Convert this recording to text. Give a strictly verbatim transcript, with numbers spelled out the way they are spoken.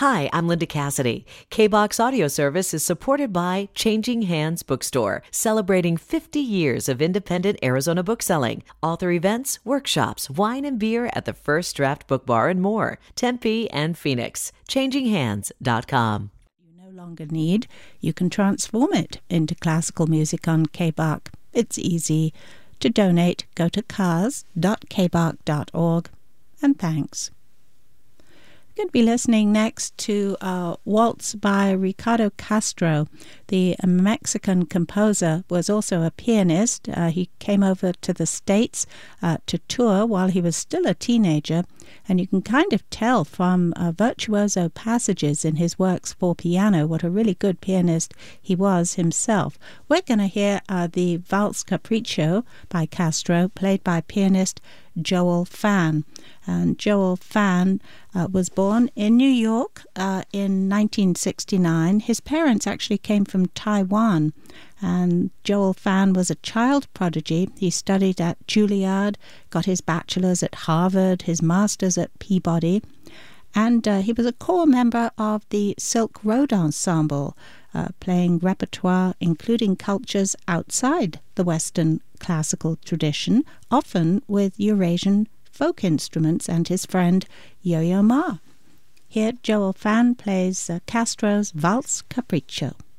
Hi, I'm Linda Cassidy. K-BOX Audio Service is supported by Changing Hands Bookstore, celebrating fifty years of independent Arizona bookselling. Author events, workshops, wine and beer at the First Draft Book Bar and more. Tempe and Phoenix. changing hands dot com. You no longer need, you can transform it into classical music on K B O C. It's easy. To donate, go to cars dot k b o c dot org. And thanks. We're going to be listening next to a waltz by Ricardo Castro. The Mexican composer was also a pianist. Uh, he came over to the States uh, to tour while he was still a teenager, and you can kind of tell from uh, virtuoso passages in his works for piano what a really good pianist he was himself. We're going to hear uh, the Valse Capriccio by Castro, played by pianist Joel Phan. And Joel Phan uh, was born in New York uh, in nineteen sixty-nine. His parents actually came from Taiwan, and Joel Phan was a child prodigy. He studied at Juilliard, got his bachelor's at Harvard, his master's at Peabody, and uh, he was a core member of the Silk Road Ensemble, uh, playing repertoire including cultures outside the Western classical tradition, often with Eurasian folk instruments, and his friend Yo-Yo Ma. Here, Joel Phan plays uh, Castro's Valse Capriccio.